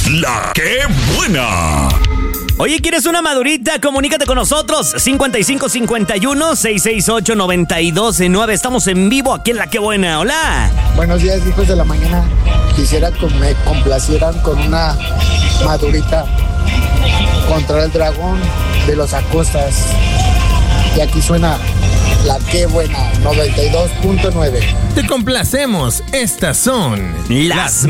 La que buena. Oye, ¿quieres una madurita? Comunícate con nosotros. 5551-668-9209. Estamos en vivo aquí en La Que Buena. Hola. Buenos días, hijos de la mañana. Quisiera que me complacieran con una madurita contra el dragón de los Acostas. Y aquí suena La Que Buena, 92.9. Te complacemos. Estas son Las